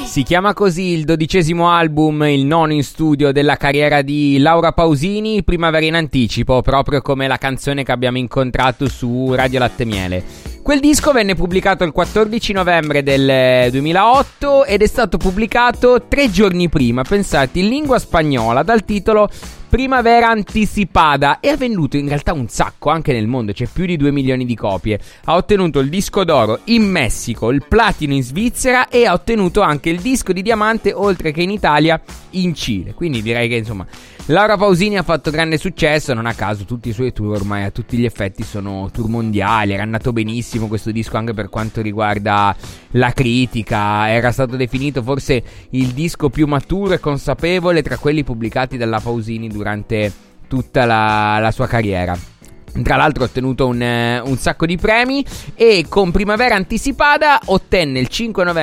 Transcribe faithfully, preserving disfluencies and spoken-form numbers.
Si chiama così il dodicesimo album, il nono in studio della carriera di Laura Pausini, Primavera in anticipo, proprio come la canzone che abbiamo incontrato su Radio Latte Miele. Quel disco venne pubblicato il quattordici novembre del duemilaotto ed è stato pubblicato tre giorni prima, pensate, in lingua spagnola dal titolo Primavera Anticipada, e ha venduto in realtà un sacco anche nel mondo, c'è più di due milioni di copie. Ha ottenuto il disco d'oro in Messico, il platino in Svizzera e ha ottenuto anche il disco di diamante, oltre che in Italia, in Cile. Quindi direi che insomma Laura Pausini ha fatto grande successo, non a caso tutti i suoi tour ormai a tutti gli effetti sono tour mondiali. Era andato benissimo questo disco anche per quanto riguarda la critica, era stato definito forse il disco più maturo e consapevole tra quelli pubblicati dalla Pausini durante tutta la, la sua carriera. Tra l'altro ha ottenuto un, un sacco di premi e con Primavera Anticipada ottenne il cinque novembre